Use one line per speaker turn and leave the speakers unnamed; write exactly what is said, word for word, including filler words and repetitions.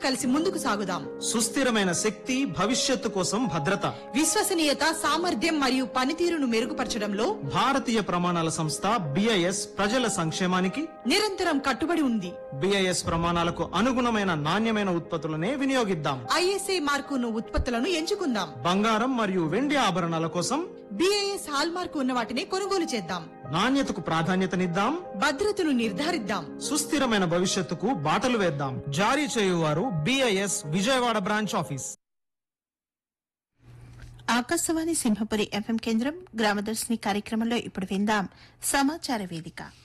కలిసి ముందుకు సాగుదాం.
సుస్థిరమైన శక్తి, భవిష్యత్తు కోసం భద్రత,
విశ్వసనీయత, సామర్థ్యం మరియు పనితీరును మెరుగుపరచడంలో
భారతీయ ప్రమాణాల సంస్థ బిఐఎస్ ప్రజల సంక్షేమానికి
నిరంతరం కట్టుబడి ఉంది.
బిఐఎస్ ప్రమాణాలకు అనుగుణమైన నాణ్యమైన ఉత్పత్తులనే వినియోగిద్దాం.
ఐఎస్ఐ మార్కును ఉత్పత్తులను ఎంచుకుందాం.
బంగారం మరియు వెండి ఆభరణాల కోసం
బిఐఎస్ హాల్ మార్కు ఉన్న వాటిని కొనుగోలు చేద్దాం.
నాణ్యతకు ప్రాధాన్యతనిద్దాం.
భద్రతను నిర్ధారిద్దాం.
సుస్థిరమైన భవిష్యత్తుకు బాటలు వేద్దాం. జారీ చేయువారు BIS Vijayawada branch office.
Akashvani Simhapuri FM కేంద్రం గ్రామదర్శిని కార్యక్రమంలో ఇప్పుడు విందాం సమాచార వేదిక.